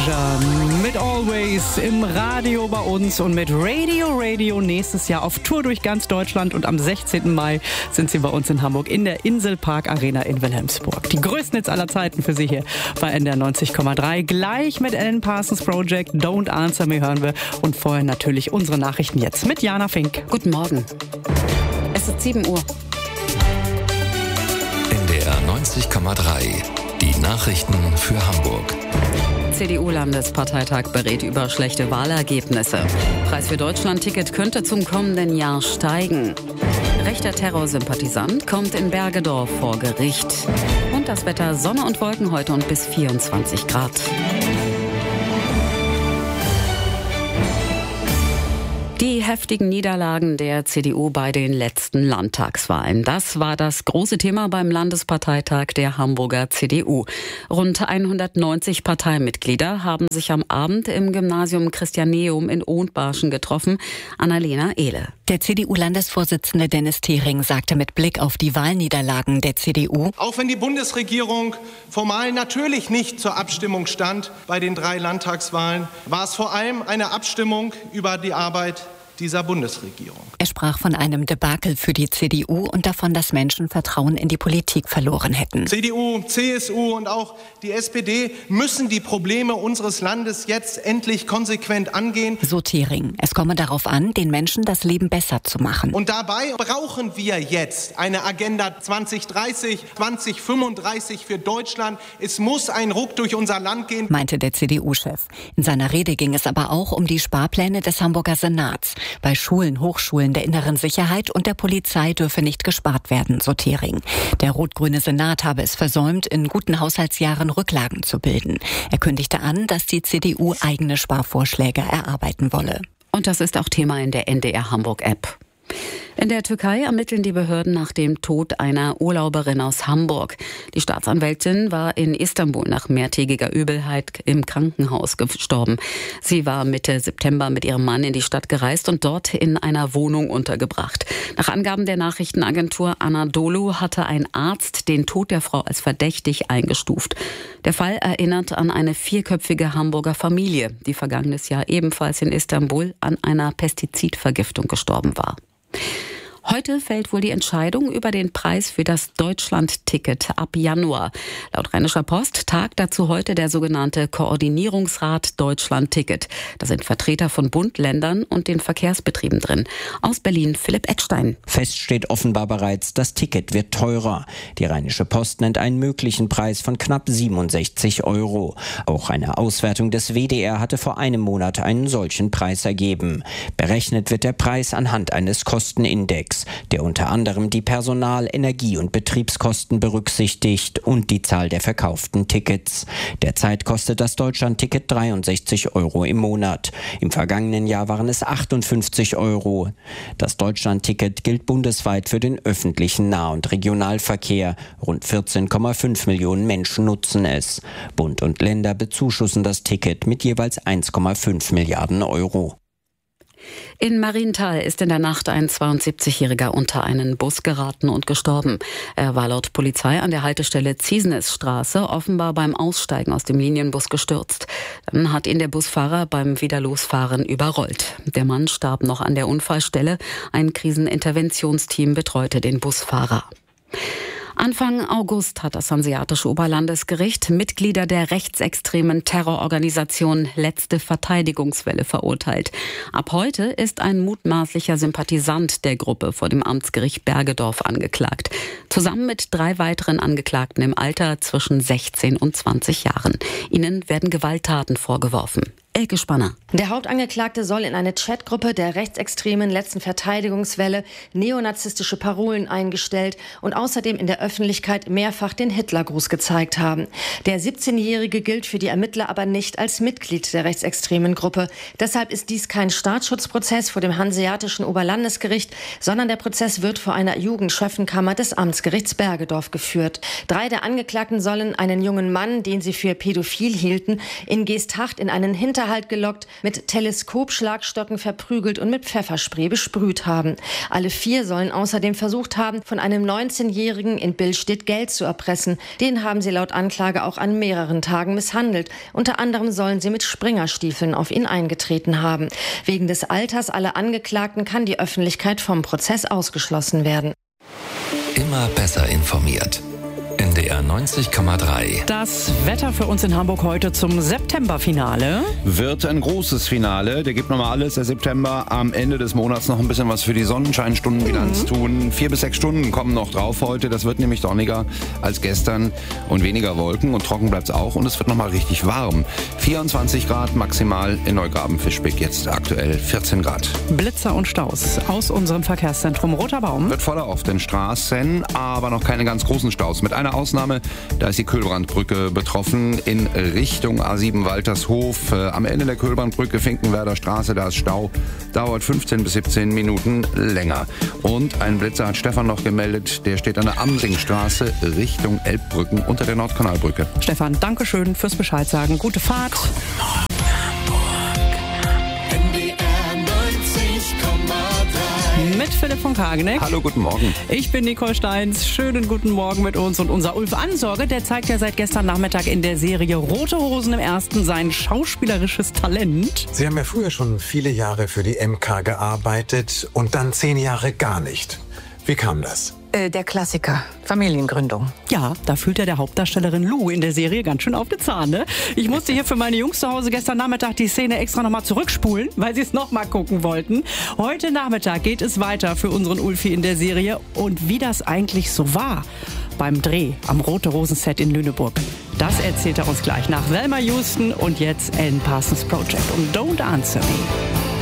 Pleasure mit Always im Radio bei uns und mit Radio nächstes Jahr auf Tour durch ganz Deutschland und am 16. Mai sind sie bei uns in Hamburg in der Inselpark Arena in Wilhelmsburg. Die größten Hits aller Zeiten für Sie hier bei NDR 90,3. Gleich mit Alan Parsons Project, Don't Answer Me hören wir und vorher natürlich unsere Nachrichten jetzt mit Jana Fink. Guten Morgen. Es ist 7 Uhr. NDR 90,3. Die Nachrichten für Hamburg. CDU-Landesparteitag berät über schlechte Wahlergebnisse. Preis für Deutschland-Ticket könnte zum kommenden Jahr steigen. Rechter Terrorsympathisant kommt in Bergedorf vor Gericht. Und das Wetter: Sonne und Wolken heute und bis 24 Grad. Die heftigen Niederlagen der CDU bei den letzten Landtagswahlen. Das war das große Thema beim Landesparteitag der Hamburger CDU. Rund 190 Parteimitglieder haben sich am Abend im Gymnasium Christianeum in Ohnbarschen getroffen. Annalena Ehle. Der CDU-Landesvorsitzende Dennis Thering sagte mit Blick auf die Wahlniederlagen der CDU: Auch wenn die Bundesregierung formal natürlich nicht zur Abstimmung stand bei den 3 Landtagswahlen, war es vor allem eine Abstimmung über die Arbeit dieser Bundesregierung. Er sprach von einem Debakel für die CDU und davon, dass Menschen Vertrauen in die Politik verloren hätten. CDU, CSU und auch die SPD müssen die Probleme unseres Landes jetzt endlich konsequent angehen. So Thering. Es komme darauf an, den Menschen das Leben besser zu machen. Und dabei brauchen wir jetzt eine Agenda 2030, 2035 für Deutschland. Es muss ein Ruck durch unser Land gehen, meinte der CDU-Chef. In seiner Rede ging es aber auch um die Sparpläne des Hamburger Senats. Bei Schulen, Hochschulen der inneren Sicherheit und der Polizei dürfe nicht gespart werden, so Thering. Der rot-grüne Senat habe es versäumt, in guten Haushaltsjahren Rücklagen zu bilden. Er kündigte an, dass die CDU eigene Sparvorschläge erarbeiten wolle. Und das ist auch Thema in der NDR Hamburg-App. In der Türkei ermitteln die Behörden nach dem Tod einer Urlauberin aus Hamburg. Die Staatsanwältin war in Istanbul nach mehrtägiger Übelkeit im Krankenhaus gestorben. Sie war Mitte September mit ihrem Mann in die Stadt gereist und dort in einer Wohnung untergebracht. Nach Angaben der Nachrichtenagentur Anadolu hatte ein Arzt den Tod der Frau als verdächtig eingestuft. Der Fall erinnert an eine 4-köpfige Hamburger Familie, die vergangenes Jahr ebenfalls in Istanbul an einer Pestizidvergiftung gestorben war. Heute fällt wohl die Entscheidung über den Preis für das Deutschland-Ticket ab Januar. Laut Rheinischer Post tagt dazu heute der sogenannte Koordinierungsrat Deutschland-Ticket. Da sind Vertreter von Bund, Ländern und den Verkehrsbetrieben drin. Aus Berlin Philipp Eckstein. Fest steht offenbar bereits, das Ticket wird teurer. Die Rheinische Post nennt einen möglichen Preis von knapp 67 €. Auch eine Auswertung des WDR hatte vor einem Monat einen solchen Preis ergeben. Berechnet wird der Preis anhand eines Kostenindex, der unter anderem die Personal-, Energie- und Betriebskosten berücksichtigt und die Zahl der verkauften Tickets. Derzeit kostet das Deutschland-Ticket 63 € im Monat. Im vergangenen Jahr waren es 58 €. Das Deutschland-Ticket gilt bundesweit für den öffentlichen Nah- und Regionalverkehr. Rund 14,5 Millionen Menschen nutzen es. Bund und Länder bezuschussen das Ticket mit jeweils 1,5 Milliarden €. In Marienthal ist in der Nacht ein 72-Jähriger unter einen Bus geraten und gestorben. Er war laut Polizei an der Haltestelle Ziesnesstraße offenbar beim Aussteigen aus dem Linienbus gestürzt. Dann hat ihn der Busfahrer beim Wiederlosfahren überrollt. Der Mann starb noch an der Unfallstelle. Ein Kriseninterventionsteam betreute den Busfahrer. Anfang August hat das Hanseatische Oberlandesgericht Mitglieder der rechtsextremen Terrororganisation Letzte Verteidigungswelle verurteilt. Ab heute ist ein mutmaßlicher Sympathisant der Gruppe vor dem Amtsgericht Bergedorf angeklagt. Zusammen mit 3 weiteren Angeklagten im Alter zwischen 16 und 20 Jahren. Ihnen werden Gewalttaten vorgeworfen. Elke Spanner. Der Hauptangeklagte soll in eine Chatgruppe der rechtsextremen Letzten Verteidigungswelle neonazistische Parolen eingestellt und außerdem in der Öffentlichkeit mehrfach den Hitlergruß gezeigt haben. Der 17-Jährige gilt für die Ermittler aber nicht als Mitglied der rechtsextremen Gruppe. Deshalb ist dies kein Staatsschutzprozess vor dem Hanseatischen Oberlandesgericht, sondern der Prozess wird vor einer Jugendschöffenkammer des Amtsgerichts Bergedorf geführt. 3 der Angeklagten sollen einen jungen Mann, den sie für pädophil hielten, in Geesthacht in einen Hinterhalt Hinterhalt gelockt, mit Teleskopschlagstocken verprügelt und mit Pfefferspray besprüht haben. Alle 4 sollen außerdem versucht haben, von einem 19-Jährigen in Billstedt Geld zu erpressen. Den haben sie laut Anklage auch an mehreren Tagen misshandelt. Unter anderem sollen sie mit Springerstiefeln auf ihn eingetreten haben. Wegen des Alters aller Angeklagten kann die Öffentlichkeit vom Prozess ausgeschlossen werden. Immer besser informiert. NDR 90,3. Das Wetter für uns in Hamburg heute zum Septemberfinale. Wird ein großes Finale. Der gibt nochmal alles. Der September am Ende des Monats noch ein bisschen was für die Sonnenscheinstundenbilanz tun. 4 bis 6 Stunden kommen noch drauf heute. Das wird nämlich sonniger als gestern und weniger Wolken. Und trocken bleibt es auch. Und es wird nochmal richtig warm. 24 Grad maximal in Neugraben-Fischbeck. Jetzt aktuell 14 Grad. Blitzer und Staus aus unserem Verkehrszentrum Roter Baum. Wird voller auf den Straßen, aber noch keine ganz großen Staus. Mit einer Ausnahme, da ist die Kühlbrandbrücke betroffen in Richtung A7 Waltershof. Am Ende der Kühlbrandbrücke Finkenwerder Straße, da ist Stau, dauert 15 bis 17 Minuten länger. Und ein Blitzer hat Stefan noch gemeldet, der steht an der Amsingstraße Richtung Elbbrücken unter der Nordkanalbrücke. Stefan, danke schön fürs Bescheid sagen. Gute Fahrt. Mit Philipp von Kageneck. Hallo, guten Morgen. Ich bin Nicole Steins. Schönen guten Morgen mit uns. Und unser Ulf Ansorge, der zeigt ja seit gestern Nachmittag in der Serie Rote Hosen im Ersten sein schauspielerisches Talent. Sie haben ja früher schon viele Jahre für die MK gearbeitet und dann 10 Jahre gar nicht. Wie kam das? Der Klassiker, Familiengründung. Ja, da fühlt ja der Hauptdarstellerin Lou in der Serie ganz schön auf den Zahn, ne? Ich musste hier für meine Jungs zu Hause gestern Nachmittag die Szene extra nochmal zurückspulen, weil sie es nochmal gucken wollten. Heute Nachmittag geht es weiter für unseren Ulfi in der Serie und wie das eigentlich so war beim Dreh am Rote Rosen Set in Lüneburg. Das erzählt er uns gleich nach Velma Houston und jetzt Alan Parsons Project und Don't Answer Me.